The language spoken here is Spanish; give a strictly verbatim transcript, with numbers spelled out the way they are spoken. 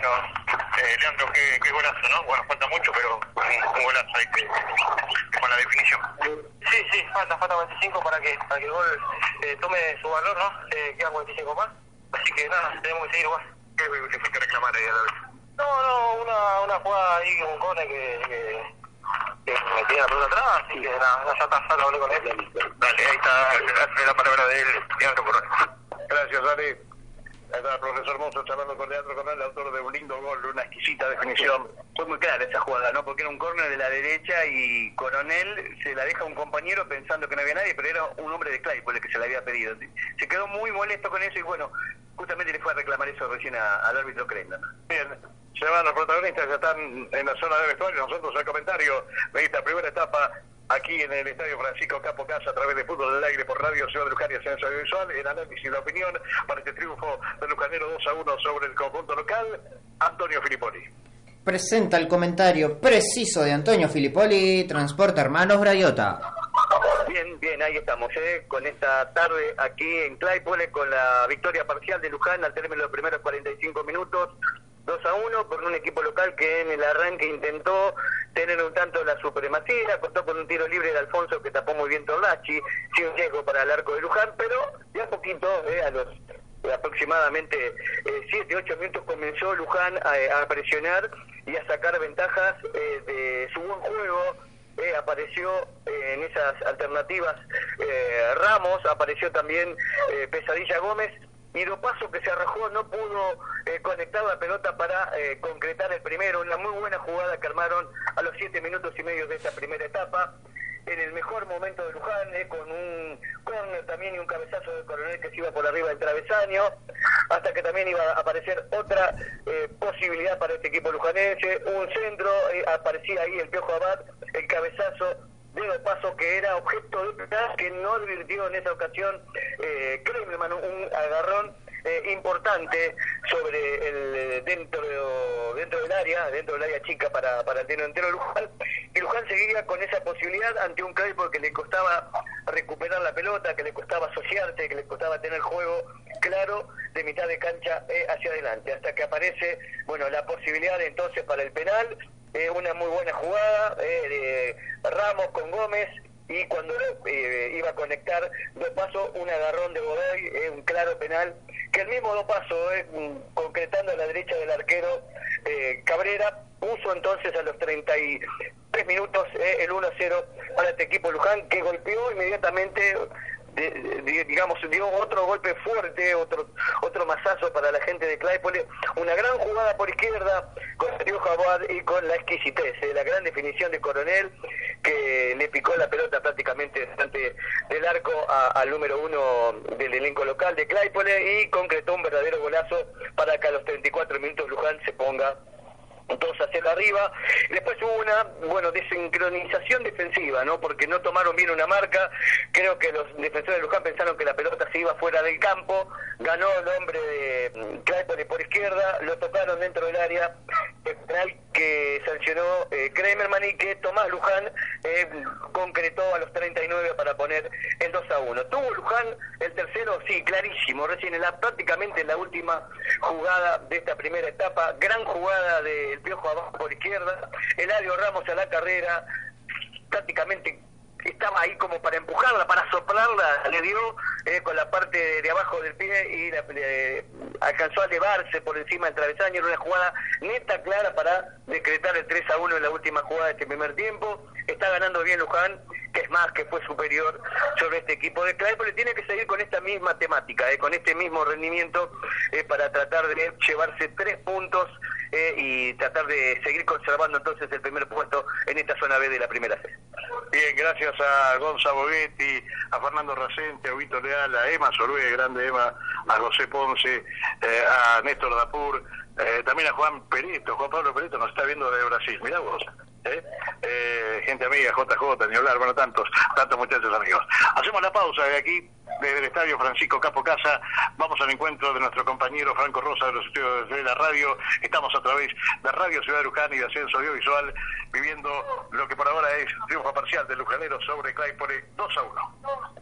bueno, eh, Leandro, qué, qué golazo, ¿no? Bueno, falta mucho, pero un, un golazo ahí que, con la definición. Sí, sí, falta, falta cuarenta y cinco para que, para que el gol eh, tome su valor, ¿no? Eh, quedan cuarenta y cinco más, así que nada, tenemos que seguir igual. ¿Qué te fuiste a reclamar ahí a la vez? No, no, una, una jugada ahí, un cone que, que, que me tenía la pelota atrás, así que nada, ya está, ya lo hablé con él. Dale, ahí está la palabra de él, Leandro Corona. Gracias, Dani. Está el profesor Mozo charlando con Leandro Corona, el autor de un lindo gol, una exquisita definición. Fue muy clara esa jugada, ¿no? Porque era un córner de la derecha y Coronel se la deja a un compañero pensando que no había nadie, pero era un hombre de Claypole el que se la había pedido. Se quedó muy molesto con eso y bueno, justamente le fue a reclamar eso recién a, al árbitro Crenda. Bien, se van los protagonistas, ya están en la zona de vestuario. Nosotros al comentario de esta primera etapa aquí en el Estadio Francisco Capo Casa a través de Fútbol del Aire por Radio Ciudad de Luján y Ascenso Audiovisual. El análisis y la opinión para este triunfo de Lujanero dos a uno sobre el conjunto local, Antonio Filipoli. Presenta el comentario preciso de Antonio Filipoli, Transporte Hermanos Braiota. Bien, bien, ahí estamos, ¿eh? Con esta tarde aquí en Claypole, con la victoria parcial de Luján al término de los primeros cuarenta y cinco minutos, dos a uno, por un equipo local que en el arranque intentó tener un tanto la supremacía, contó con un tiro libre de Alfonso que tapó muy bien Torlachi, sin riesgo para el arco de Luján, pero ya poquito, eh, a los aproximadamente siete, ocho minutos comenzó Luján a, a presionar y a sacar ventajas eh, de su buen juego. Eh, apareció eh, en esas alternativas eh, Ramos, apareció también eh, Pesadilla Gómez, y Dopaso, que se arrojó, no pudo eh, conectar la pelota para eh, concretar el primero. Una muy buena jugada que armaron a los siete minutos y medio de esta primera etapa, en el mejor momento de Luján, eh, con un córner también y un cabezazo de Coronel que se iba por arriba del travesaño, hasta que también iba a aparecer otra eh, posibilidad para este equipo lujanense, un centro, eh, aparecía ahí el Piojo Abad, el cabezazo de Dopaso, que era objeto de penal, que no advirtió en esa ocasión eh, Kremerman, un agarrón eh, importante sobre el dentro dentro del área, dentro del área chica para, para el tiro entero de Luján, y Luján seguía con esa posibilidad ante un Claypole que le costaba recuperar la pelota, que le costaba asociarse, que le costaba tener juego claro de mitad de cancha eh, hacia adelante, hasta que aparece, bueno, la posibilidad entonces para el penal. Eh, una muy buena jugada eh, de Ramos con Gómez, y cuando eh, iba a conectar Dopaso, un agarrón de Godoy, eh, un claro penal, que el mismo Dopaso, eh, concretando a la derecha del arquero eh, Cabrera, puso entonces a los treinta y tres minutos eh, el uno a cero para este equipo Luján, que golpeó inmediatamente, de, de, digamos, dio otro golpe fuerte, otro otro mazazo para la gente de Claypole, una gran jugada por izquierda con Río Jabad y con la exquisitez, eh, la gran definición de Coronel, que le picó la pelota prácticamente delante del arco a, al número uno del elenco local de Claypole, y concretó un verdadero golazo para que a los treinta y cuatro minutos Luján se ponga dos a cero arriba. Después hubo una, bueno, desincronización defensiva, ¿no? Porque no tomaron bien una marca. Creo que los defensores de Luján pensaron que la pelota se iba fuera del campo. Ganó el hombre de Claypole por izquierda, lo tocaron dentro del área. El penal que sancionó eh, Kremerman, y que Tomás Luján eh, concretó a los treinta y nueve para poner el dos a uno. Tuvo Luján el tercero, sí, clarísimo, recién en la, prácticamente en la última jugada de esta primera etapa. Gran jugada del Piojo abajo por izquierda, Eladio Ramos a la carrera, prácticamente estaba ahí como para empujarla, para soplarla, le dio eh, con la parte de, de abajo del pie, y la, eh, alcanzó a elevarse por encima del travesaño. Era una jugada neta, clara para decretar el tres a uno en la última jugada de este primer tiempo. Está ganando bien Luján, que es más, que fue superior sobre este equipo de Claypole. Tiene que seguir con esta misma temática, eh, con este mismo rendimiento, eh, para tratar de llevarse tres puntos eh, y tratar de seguir conservando entonces el primer puesto en esta zona B de la primera C. Bien, gracias a Gonzalo Boguetti, a Fernando Racente, a Víctor Leal, a Emma Solvé, grande Emma, a José Ponce, eh, a Néstor Dapur, eh, también a Juan Pereto. Juan Pablo Pereto nos está viendo desde Brasil, mirá vos. ¿Eh? Eh, gente amiga, J J, ni hablar, bueno, tantos, tantos muchachos amigos. Hacemos la pausa de aquí, desde el Estadio Francisco Capo Casa. Vamos al encuentro de nuestro compañero Franco Rosa de los estudios de la radio. Estamos a través de Radio Ciudad de Luján y de Ascenso Audiovisual, viviendo lo que por ahora es triunfo parcial de Lujanero sobre Claypole dos a uno.